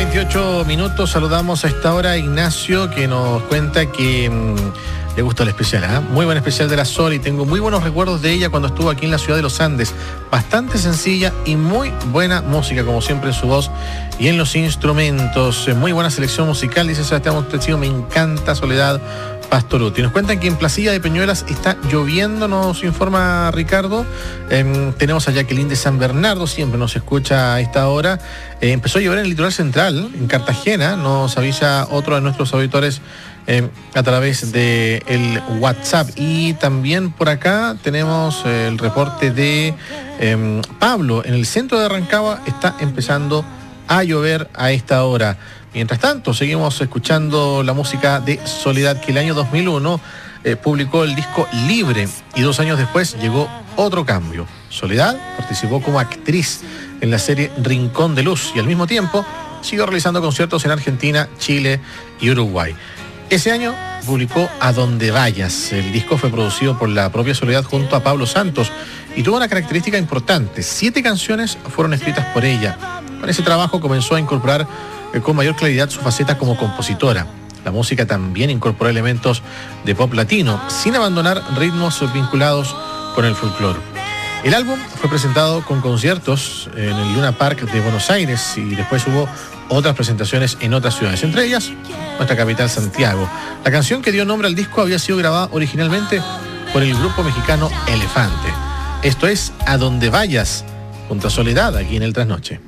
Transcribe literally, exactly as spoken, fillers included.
veintiocho minutos, saludamos a esta hora a Ignacio, que nos cuenta que mmm, le gustó el especial, ¿eh? Muy buen especial de la Sol, y tengo muy buenos recuerdos de ella cuando estuvo aquí en la ciudad de los Andes. Bastante sencilla y muy buena música, como siempre, en su voz y en los instrumentos. Muy buena selección musical, dice Sebastián Montesinos. Me encanta Soledad Pastorutti. Nos cuentan que en Placilla de Peñuelas está lloviendo, nos informa Ricardo. Eh, tenemos a Jacqueline de San Bernardo, siempre nos escucha a esta hora. Eh, empezó a llover en el litoral central, en Cartagena, nos avisa otro de nuestros auditores eh, a través de el WhatsApp. Y también por acá tenemos eh, el reporte de eh, Pablo. En el centro de Rancagua está empezando a llover a esta hora. Mientras tanto, seguimos escuchando la música de Soledad, que el año dos mil uno eh, publicó el disco Libre, y dos años después llegó otro cambio. Soledad participó como actriz en la serie Rincón de Luz y al mismo tiempo siguió realizando conciertos en Argentina, Chile y Uruguay. Ese año publicó A Donde Vayas. El disco fue producido por la propia Soledad junto a Pablo Santos y tuvo una característica importante: siete canciones fueron escritas por ella. Con ese trabajo comenzó a incorporar con mayor claridad su faceta como compositora. La música también incorporó elementos de pop latino, sin abandonar ritmos vinculados con el folclore. El álbum fue presentado con conciertos en el Luna Park de Buenos Aires, y después hubo otras presentaciones en otras ciudades, entre ellas nuestra capital, Santiago. La canción que dio nombre al disco había sido grabada originalmente por el grupo mexicano Elefante. Esto es A Donde Vayas, junto a Soledad, aquí en el Trasnoche.